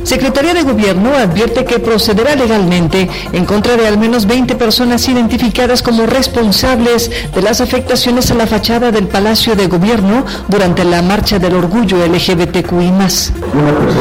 Secretaría de Gobierno advierte que procederá legalmente en contra de al menos 20 personas identificadas como responsables de las afectaciones a la fachada del Palacio de Gobierno durante la Marcha del Orgullo LGBTQI+.